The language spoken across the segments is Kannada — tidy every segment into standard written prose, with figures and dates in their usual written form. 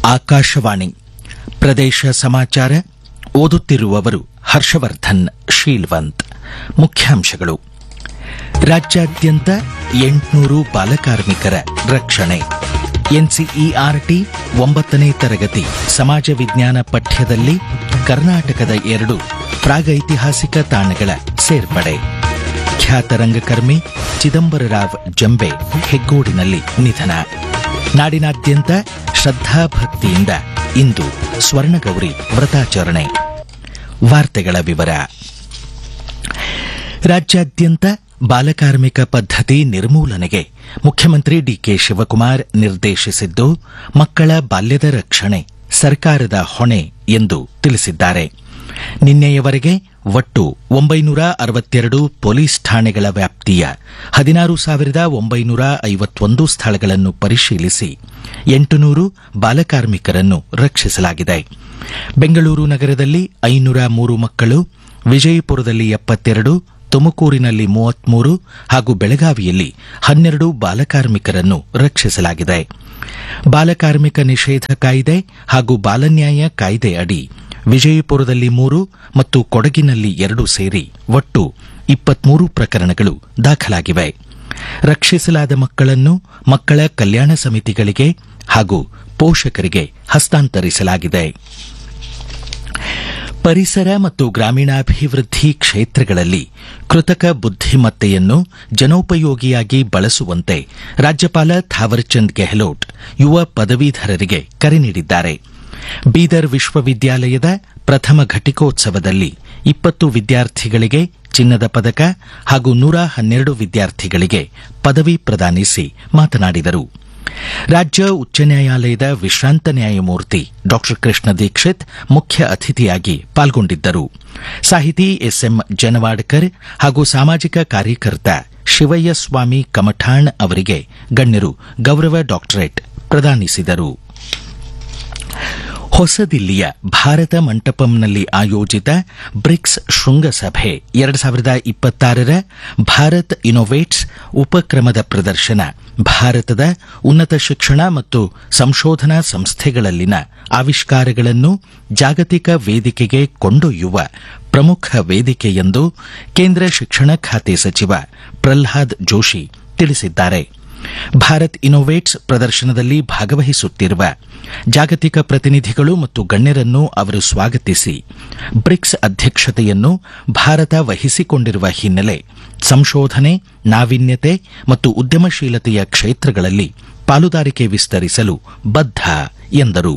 ಆಕಾಶವಾಣಿ ಪ್ರದೇಶ ಸಮಾಚಾರ ಓದುತ್ತಿರುವವರು ಹರ್ಷವರ್ಧನ್ ಶೀಲ್ವಂತ್. ಮುಖ್ಯಾಂಶಗಳು: ರಾಜ್ಯಾದ್ಯಂತ 800 ಬಾಲಕಾರ್ಮಿಕರ ರಕ್ಷಣೆ. ಎನ್ಸಿಇಆರ್ಟಿ 9ನೇ ತರಗತಿ ಸಮಾಜ ವಿಜ್ಞಾನ ಪಠ್ಯದಲ್ಲಿ ಕರ್ನಾಟಕದ 2 ಪ್ರಾಗೈತಿಹಾಸಿಕ ತಾಣಗಳ ಸೇರ್ಪಡೆ. ಖ್ಯಾತ ರಂಗಕರ್ಮಿ ಚಿದಂಬರರಾವ್ ಜಂಬೆ ಹೆಗ್ಗೋಡಿನಲ್ಲಿ ನಿಧನ. ನಾಡಿನಾದ್ಯಂತ ಶ್ರದ್ಧಾಭಕ್ತಿಯಿಂದ ಇಂದು ಸ್ವರ್ಣಗೌರಿ ವ್ರತಾಚರಣೆ. ವಾರ್ತೆಗಳ ವಿವರ. ರಾಜ್ಯಾದ್ಯಂತ ಬಾಲಕಾರ್ಮಿಕ ಪದ್ಧತಿ ನಿರ್ಮೂಲನೆಗೆ ಮುಖ್ಯಮಂತ್ರಿ ಡಿಕೆ ಶಿವಕುಮಾರ್ ನಿರ್ದೇಶಿಸಿದ್ದು, ಮಕ್ಕಳ ಬಾಲ್ಯದ ರಕ್ಷಣೆ ಸರ್ಕಾರದ ಹೊಣೆ ಎಂದು ತಿಳಿಸಿದ್ದಾರೆ. ನಿನ್ನೆಯವರೆಗೆ ಒಟ್ಟು 962 ಪೊಲೀಸ್ ಠಾಣೆಗಳ ವ್ಯಾಪ್ತಿಯ 16,951 ಸ್ಥಳಗಳನ್ನು ಪರಿಶೀಲಿಸಿ 800 ಬಾಲಕಾರ್ಮಿಕರನ್ನು ರಕ್ಷಿಸಲಾಗಿದೆ. ಬೆಂಗಳೂರು ನಗರದಲ್ಲಿ 503 ಮಕ್ಕಳು, ವಿಜಯಪುರದಲ್ಲಿ 72, ತುಮಕೂರಿನಲ್ಲಿ 33 ಹಾಗೂ ಬೆಳಗಾವಿಯಲ್ಲಿ 12 ಬಾಲಕಾರ್ಮಿಕರನ್ನು ರಕ್ಷಿಸಲಾಗಿದೆ. ಬಾಲಕಾರ್ಮಿಕ ನಿಷೇಧ ಕಾಯ್ದೆ ಹಾಗೂ ಬಾಲನ್ಯಾಯ ಕಾಯ್ದೆ ಅಡಿ ವಿಜಯಪುರದಲ್ಲಿ 3 ಮತ್ತು ಕೊಡಗಿನಲ್ಲಿ 2 ಸೇರಿ ಒಟ್ಟು 23 ಪ್ರಕರಣಗಳು ದಾಖಲಾಗಿವೆ. ರಕ್ಷಿಸಲಾದ ಮಕ್ಕಳನ್ನು ಮಕ್ಕಳ ಕಲ್ಯಾಣ ಸಮಿತಿಗಳಿಗೆ ಹಾಗೂ ಪೋಷಕರಿಗೆ ಹಸ್ತಾಂತರಿಸಲಾಗಿದೆ. ಪರಿಸರ ಮತ್ತು ಗ್ರಾಮೀಣಾಭಿವೃದ್ಧಿ ಕ್ಷೇತ್ರಗಳಲ್ಲಿ ಕೃತಕ ಬುದ್ಧಿಮತ್ತೆಯನ್ನು ಜನೋಪಯೋಗಿಯಾಗಿ ಬಳಸುವಂತೆ ರಾಜ್ಯಪಾಲ ಥಾವರ್ಚಂದ್ ಗೆಹ್ಲೋಟ್ ಯುವ ಪದವೀಧರರಿಗೆ ಕರೆ ನೀಡಿದ್ದಾರೆ. ಬೀದರ್ ವಿಶ್ವವಿದ್ಯಾಲಯದ ಪ್ರಥಮ ಘಟಿಕೋತ್ಸವದಲ್ಲಿ 20 ವಿದ್ಯಾರ್ಥಿಗಳಿಗೆ ಚಿನ್ನದ ಪದಕ ಹಾಗೂ 112 ವಿದ್ಯಾರ್ಥಿಗಳಿಗೆ ಪದವಿ ಪ್ರದಾನಿಸಿ ಮಾತನಾಡಿದರು. ರಾಜ್ಯ ಉಚ್ಚ ನ್ಯಾಯಾಲಯದ ವಿಶ್ರಾಂತ ನ್ಯಾಯಮೂರ್ತಿ ಡಾ ಕೃಷ್ಣ ದೀಕ್ಷಿತ್ ಮುಖ್ಯ ಅತಿಥಿಯಾಗಿ ಪಾಲ್ಗೊಂಡಿದ್ದರು. ಸಾಹಿತಿ ಎಸ್ಎಂ ಜನವಾಡ್ಕರ್ ಹಾಗೂ ಸಾಮಾಜಿಕ ಕಾರ್ಯಕರ್ತ ಶಿವಯ್ಯ ಸ್ವಾಮಿ ಕಮಠಾಣ್ ಅವರಿಗೆ ಗಣ್ಯರು ಗೌರವ ಡಾಕ್ಟರೇಟ್ ಪ್ರದಾನಿಸಿದರು. ಹೊಸದಿಲ್ಲಿಯ ಭಾರತ ಮಂಟಪಂನಲ್ಲಿ ಆಯೋಜಿತ ಬ್ರಿಕ್ಸ್ ಶೃಂಗಸಭೆ 2026ರ ಭಾರತ್ ಇನೋವೇಟ್ಸ್ ಉಪಕ್ರಮದ ಪ್ರದರ್ಶನ ಭಾರತದ ಉನ್ನತ ಶಿಕ್ಷಣ ಮತ್ತು ಸಂಶೋಧನಾ ಸಂಸ್ಥೆಗಳಲ್ಲಿನ ಆವಿಷ್ಕಾರಗಳನ್ನು ಜಾಗತಿಕ ವೇದಿಕೆಗೆ ಕೊಂಡೊಯ್ಯುವ ಪ್ರಮುಖ ವೇದಿಕೆ ಎಂದು ಕೇಂದ್ರ ಶಿಕ್ಷಣ ಖಾತೆ ಸಚಿವ ಪ್ರಹ್ಲಾದ್ ಜೋಶಿ ತಿಳಿಸಿದ್ದಾರೆ. ಭಾರತ್ ಇನೋವೇಟ್ಸ್ ಪ್ರದರ್ಶನದಲ್ಲಿ ಭಾಗವಹಿಸುತ್ತಿರುವ ಜಾಗತಿಕ ಪ್ರತಿನಿಧಿಗಳು ಮತ್ತು ಗಣ್ಯರನ್ನು ಅವರು ಸ್ವಾಗತಿಸಿ, ಬ್ರಿಕ್ಸ್ ಅಧ್ಯಕ್ಷತೆಯನ್ನು ಭಾರತ ವಹಿಸಿಕೊಂಡಿರುವ ಹಿನ್ನೆಲೆ ಸಂಶೋಧನೆ, ನಾವೀನ್ಯತೆ ಮತ್ತು ಉದ್ಯಮಶೀಲತೆಯ ಕ್ಷೇತ್ರಗಳಲ್ಲಿ ಪಾಲುದಾರಿಕೆ ವಿಸ್ತರಿಸಲು ಬದ್ಧ ಎಂದರು.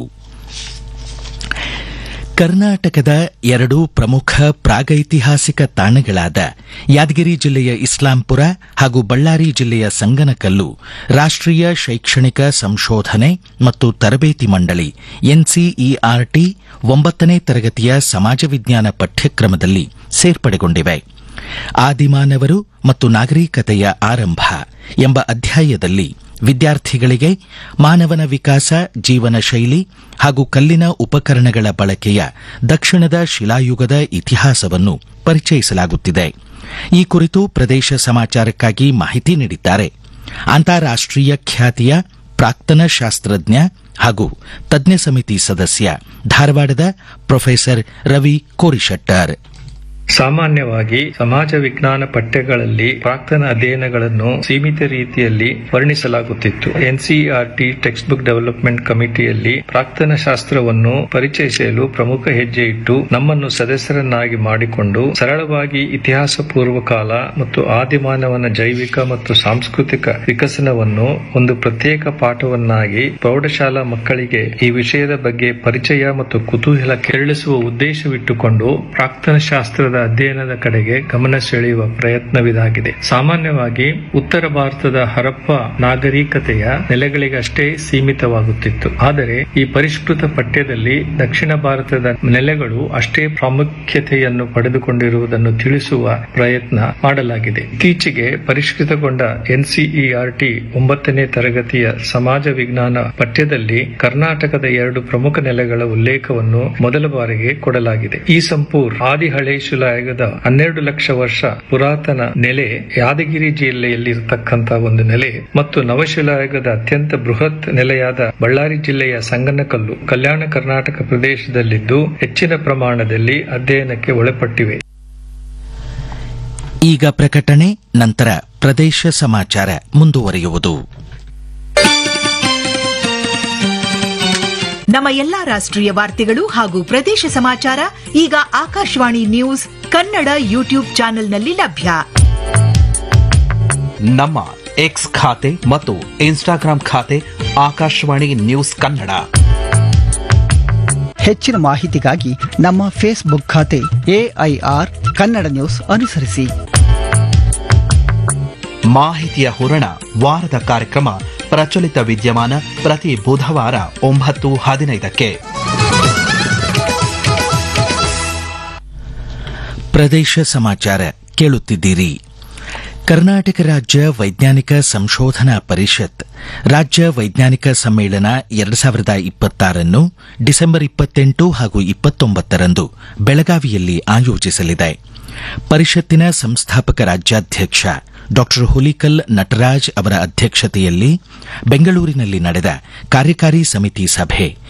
ಕರ್ನಾಟಕದ 2 ಪ್ರಮುಖ ಪ್ರಾಗೈತಿಹಾಸಿಕ ತಾಣಗಳಾದ ಯಾದಗಿರಿ ಜಿಲ್ಲೆಯ ಇಸ್ಲಾಂಪುರ ಹಾಗೂ ಬಳ್ಳಾರಿ ಜಿಲ್ಲೆಯ ಸಂಗನಕಲ್ಲು ರಾಷ್ಟ್ರೀಯ ಶೈಕ್ಷಣಿಕ ಸಂಶೋಧನೆ ಮತ್ತು ತರಬೇತಿ ಮಂಡಳಿ ಎನ್ಸಿಇಆರ್ಟಿ 9ನೇ ತರಗತಿಯ ಸಮಾಜ ವಿಜ್ಞಾನ ಪಠ್ಯಕ್ರಮದಲ್ಲಿ ಸೇರ್ಪಡೆಗೊಂಡಿವೆ. ಆದಿಮಾನವರು ಮತ್ತು ನಾಗರಿಕತೆಯ ಆರಂಭ ಎಂಬ ಅಧ್ಯಾಯದಲ್ಲಿ ವಿದ್ಯಾರ್ಥಿಗಳಿಗೆ ಮಾನವನ ವಿಕಾಸ, ಜೀವನ ಶೈಲಿ ಹಾಗೂ ಕಲ್ಲಿನ ಉಪಕರಣಗಳ ಬಳಕೆಯ ದಕ್ಷಿಣದ ಶಿಲಾಯುಗದ ಇತಿಹಾಸವನ್ನು ಪರಿಚಯಿಸಲಾಗುತ್ತಿದೆ. ಈ ಕುರಿತು ಪ್ರದೇಶ ಸಮಾಚಾರಕ್ಕಾಗಿ ಮಾಹಿತಿ ನೀಡಿದ್ದಾರೆ ಅಂತಾರಾಷ್ಟೀಯ ಖ್ಯಾತಿಯ ಪ್ರಾಕ್ತನ ಶಾಸ್ತ್ರಜ್ಞ ಹಾಗೂ ತಜ್ಞ ಸಮಿತಿ ಸದಸ್ಯ ಧಾರವಾಡದ ಪ್ರೊಫೆಸರ್ ರವಿ ಕೋರಿಶೆಟ್ಟರ್. ಸಾಮಾನ್ಯವಾಗಿ ಸಮಾಜ ವಿಜ್ಞಾನ ಪಠ್ಯಗಳಲ್ಲಿ ಪ್ರಾಕ್ತನ ಅಧ್ಯಯನಗಳನ್ನು ಸೀಮಿತ ರೀತಿಯಲ್ಲಿ ವರ್ಣಿಸಲಾಗುತ್ತಿತ್ತು. ಎನ್ಸಿಇಆರ್ಟಿ ಟೆಕ್ಸ್ಟ್ ಬುಕ್ ಡೆವಲಪ್ಮೆಂಟ್ ಕಮಿಟಿಯಲ್ಲಿ ಪ್ರಾಕ್ತನ ಶಾಸ್ತ್ರವನ್ನು ಪರಿಚಯಿಸಲು ಪ್ರಮುಖ ಹೆಜ್ಜೆ ಇಟ್ಟು ನಮ್ಮನ್ನು ಸದಸ್ಯರನ್ನಾಗಿ ಮಾಡಿಕೊಂಡು ಸರಳವಾಗಿ ಇತಿಹಾಸ ಪೂರ್ವ ಕಾಲ ಮತ್ತು ಆದಿಮಾನವನ ಜೈವಿಕ ಮತ್ತು ಸಾಂಸ್ಕೃತಿಕ ವಿಕಸನವನ್ನು ಒಂದು ಪ್ರತ್ಯೇಕ ಪಾಠವನ್ನಾಗಿ ಪ್ರೌಢಶಾಲಾ ಮಕ್ಕಳಿಗೆ ಈ ವಿಷಯದ ಬಗ್ಗೆ ಪರಿಚಯ ಮತ್ತು ಕುತೂಹಲ ಕೆರಳಿಸುವ ಉದ್ದೇಶವಿಟ್ಟುಕೊಂಡು ಪ್ರಾಕ್ತನ ಶಾಸ್ತ್ರದ ಅಧ್ಯಯನದ ಕಡೆಗೆ ಗಮನ ಸೆಳೆಯುವ ಪ್ರಯತ್ನವಿದಾಗಿದೆ. ಸಾಮಾನ್ಯವಾಗಿ ಉತ್ತರ ಭಾರತದ ಹರಪ್ಪ ನಾಗರಿಕತೆಯ ನೆಲೆಗಳಿಗಷ್ಟೇ ಸೀಮಿತವಾಗುತ್ತಿತ್ತು. ಆದರೆ ಈ ಪರಿಷ್ಕೃತ ಪಠ್ಯದಲ್ಲಿ ದಕ್ಷಿಣ ಭಾರತದ ನೆಲೆಗಳು ಅಷ್ಟೇ ಪ್ರಾಮುಖ್ಯತೆಯನ್ನು ಪಡೆದುಕೊಂಡಿರುವುದನ್ನು ತಿಳಿಸುವ ಪ್ರಯತ್ನ ಮಾಡಲಾಗಿದೆ. ಇತ್ತೀಚೆಗೆ ಪರಿಷ್ಕೃತಗೊಂಡ ಎನ್ಸಿಇಆರ್ಟಿ 9ನೇ ತರಗತಿಯ ಸಮಾಜ ವಿಜ್ಞಾನ ಪಠ್ಯದಲ್ಲಿ ಕರ್ನಾಟಕದ 2 ಪ್ರಮುಖ ನೆಲೆಗಳ ಉಲ್ಲೇಖವನ್ನು ಮೊದಲ ಬಾರಿಗೆ ಕೊಡಲಾಗಿದೆ. ಈ ಸಂಪೂರ್ ಆದಿ ಹಳೆ ಶಿಲಾ ನವಶಿಲಾಯುಗದ 12 ಲಕ್ಷ ವರ್ಷ ಪುರಾತನ ನೆಲೆ ಯಾದಗಿರಿ ಜಿಲ್ಲೆಯಲ್ಲಿ ಇರತಕ್ಕಂತಹ ಒಂದು ನೆಲೆ ಮತ್ತು ನವಶಿಲಾಯುಗದ ಅತ್ಯಂತ ಬೃಹತ್ ನೆಲೆಯಾದ ಬಳ್ಳಾರಿ ಜಿಲ್ಲೆಯ ಸಂಗನಕಲ್ಲು ಕಲ್ಯಾಣ ಕರ್ನಾಟಕ ಪ್ರದೇಶದಲ್ಲಿದ್ದು ಹೆಚ್ಚಿನ ಪ್ರಮಾಣದಲ್ಲಿ ಅಧ್ಯಯನಕ್ಕೆ ಒಳಪಟ್ಟಿವೆ. ಈಗ ಪ್ರಕಟಣೆ, ನಂತರ ಪ್ರದೇಶ ಸಮಾಚಾರ ಮುಂದುವರಿಯುವುದು. ನಮ್ಮ ಎಲ್ಲಾ ರಾಷ್ಟ್ರೀಯ ವಾರ್ತೆಗಳು ಹಾಗೂ ಪ್ರದೇಶ ಸಮಾಚಾರ ಈಗ ಆಕಾಶವಾಣಿ ನ್ಯೂಸ್ ಕನ್ನಡ ಯೂಟ್ಯೂಬ್ ಚಾನೆಲ್ನಲ್ಲಿ ಲಭ್ಯ. ನಮ್ಮ ಎಕ್ಸ್ ಖಾತೆ ಮತ್ತು ಇನ್ಸ್ಟಾಗ್ರಾಂ ಖಾತೆ ಆಕಾಶವಾಣಿ ನ್ಯೂಸ್ ಕನ್ನಡ. ಹೆಚ್ಚಿನ ಮಾಹಿತಿಗಾಗಿ ನಮ್ಮ ಫೇಸ್ಬುಕ್ ಖಾತೆ AIR ಕನ್ನಡ ನ್ಯೂಸ್ ಅನುಸರಿಸಿ. ಮಾಹಿತಿಯ ಹೂರಣ ವಾರದ ಕಾರ್ಯಕ್ರಮ ಪ್ರಚಲಿತ ವಿದ್ಯಮಾನ ಪ್ರತಿ ಬುಧವಾರ 9:15ಕ್ಕೆ. ಪ್ರದೇಶ ಸಮಾಚಾರ ಕೇಳುತ್ತಿದ್ದೀರಿ. ಕರ್ನಾಟಕ ರಾಜ್ಯ ವೈಜ್ಞಾನಿಕ ಸಂಶೋಧನಾ ಪರಿಷತ್ ರಾಜ್ಯ ವೈಜ್ಞಾನಿಕ ಸಮ್ಮೇಳನ 2026 ಡಿಸೆಂಬರ್ 28 ಹಾಗೂ 29ರಂದು ಬೆಳಗಾವಿಯಲ್ಲಿ ಆಯೋಜಿಸಲಿದೆ. ಪರಿಷತ್ತಿನ ಸಂಸ್ಥಾಪಕ ರಾಜ್ಯಾಧ್ಯಕ್ಷ ಡಾ ಹುಲಿಕಲ್ ನಟರಾಜ್ ಅವರ ಅಧ್ಯಕ್ಷತೆಯಲ್ಲಿ ಬೆಂಗಳೂರಿನಲ್ಲಿ ನಡೆದ ಕಾರ್ಯಕಾರಿ ಸಮಿತಿ ಸಭೆ